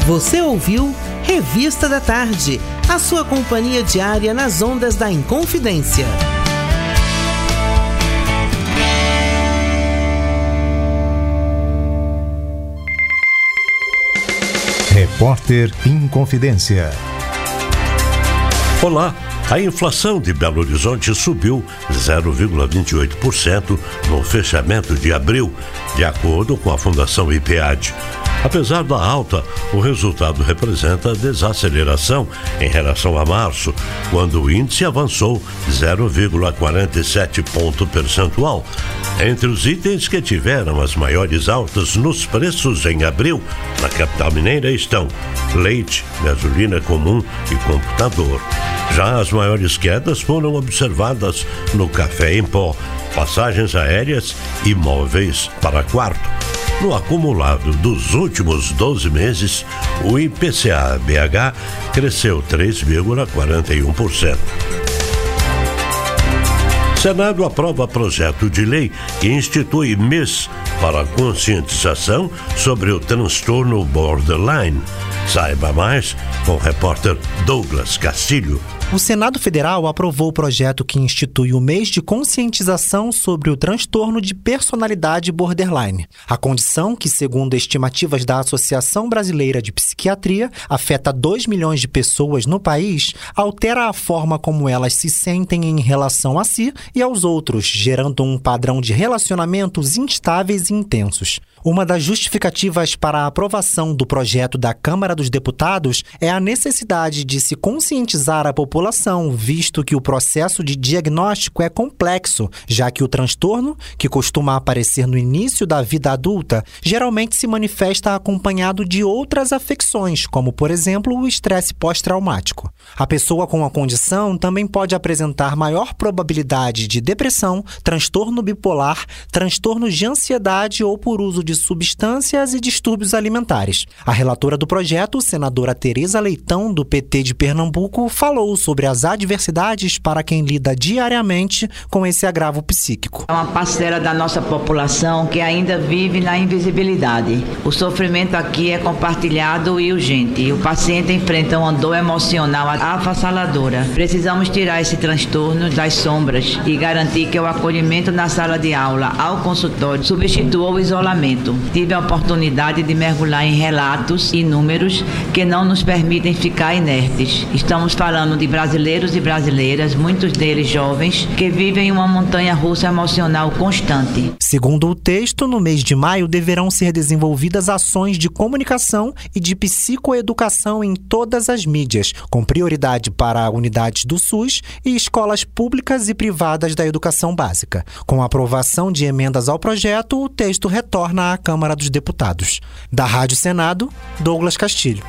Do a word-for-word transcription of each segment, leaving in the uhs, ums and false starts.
Você ouviu Revista da Tarde, a sua companhia diária nas ondas da Inconfidência. Repórter Inconfidência. Olá, a inflação de Belo Horizonte subiu zero vírgula vinte e oito por cento no fechamento de abril, de acordo com a Fundação IPEAD. Apesar da alta, o resultado representa desaceleração em relação a março, quando o índice avançou zero vírgula quarenta e sete ponto percentual. Entre os itens que tiveram as maiores altas nos preços em abril, na capital mineira estão leite, gasolina comum e computador. Já as maiores quedas foram observadas no café em pó, passagens aéreas e móveis para quarto. No acumulado dos últimos doze meses, o I P C A B H cresceu três vírgula quarenta e um por cento. Senado aprova projeto de lei que institui mês para conscientização sobre o transtorno borderline. Saiba mais com o repórter Douglas Castilho. O Senado Federal aprovou o projeto que institui o mês de conscientização sobre o transtorno de personalidade borderline. A condição, que segundo estimativas da Associação Brasileira de Psiquiatria, afeta dois milhões de pessoas no país, altera a forma como elas se sentem em relação a si e aos outros, gerando um padrão de relacionamentos instáveis e intensos. Uma das justificativas para a aprovação do projeto da Câmara dos Deputados é a necessidade de se conscientizar a população, visto que o processo de diagnóstico é complexo, já que o transtorno, que costuma aparecer no início da vida adulta, geralmente se manifesta acompanhado de outras afecções, como, por exemplo, o estresse pós-traumático. A pessoa com a condição também pode apresentar maior probabilidade de depressão, transtorno bipolar, transtornos de ansiedade ou por uso de substâncias e distúrbios alimentares. A relatora do projeto, senadora Tereza Leitão, do P T de Pernambuco, falou sobre as adversidades para quem lida diariamente com esse agravo psíquico. É uma parcela da nossa população que ainda vive na invisibilidade. O sofrimento aqui é compartilhado e urgente. O paciente enfrenta uma dor emocional avassaladora. Precisamos tirar esse transtorno das sombras e garantir que o acolhimento na sala de aula, ao consultório, substitua o isolamento. Tive a oportunidade de mergulhar em relatos e números que não nos permitem ficar inertes. Estamos falando de brasileiros e brasileiras, muitos deles jovens, que vivem uma montanha-russa emocional constante. Segundo o texto, no mês de maio deverão ser desenvolvidas ações de comunicação e de psicoeducação em todas as mídias, com prioridade para unidades do SUS e escolas públicas e privadas da educação básica. Com a aprovação de emendas ao projeto, o texto retorna à Câmara dos Deputados. Da Rádio Senado, Douglas Castilho.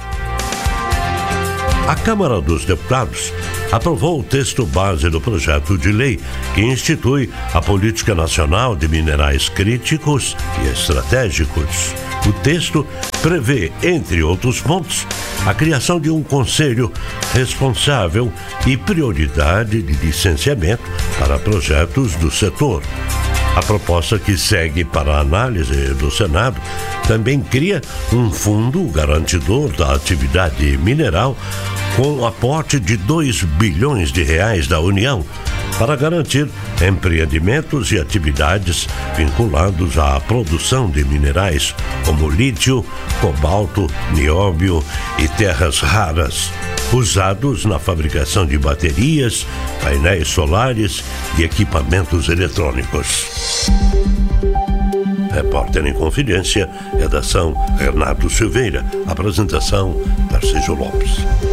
A Câmara dos Deputados aprovou o texto base do projeto de lei que institui a Política Nacional de Minerais Críticos e Estratégicos. O texto prevê, entre outros pontos, a criação de um conselho responsável e prioridade de licenciamento para projetos do setor. A proposta que segue para a análise do Senado também cria um fundo garantidor da atividade mineral com aporte de dois bilhões de reais da União para garantir empreendimentos e atividades vinculados à produção de minerais como lítio, cobalto, nióbio e terras raras, usados na fabricação de baterias, painéis solares e equipamentos eletrônicos. Repórter em Confidência, redação Renato Silveira, apresentação Tarcísio Lopes.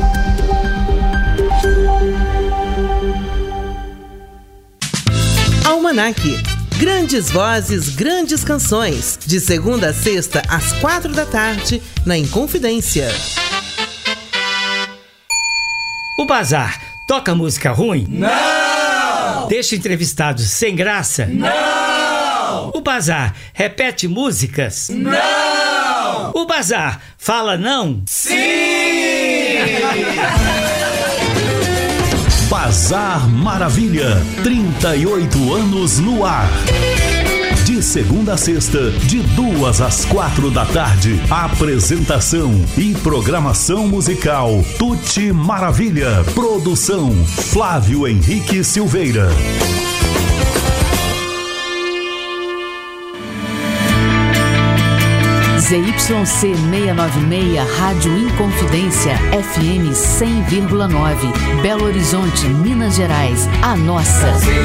Almanac. Grandes vozes, grandes canções. De segunda a sexta, às quatro da tarde, na Inconfidência. O Bazar toca música ruim? Não! Deixa entrevistados sem graça? Não! O Bazar repete músicas? Não! O Bazar fala não? Sim! Bazar Maravilha, trinta e oito anos no ar. De segunda a sexta, de duas às quatro da tarde. Apresentação e programação musical Tuti Maravilha. Produção Flávio Henrique Silveira. Z Y C seiscentos e noventa e seis, Rádio Inconfidência, F M cem vírgula nove, Belo Horizonte, Minas Gerais, a nossa.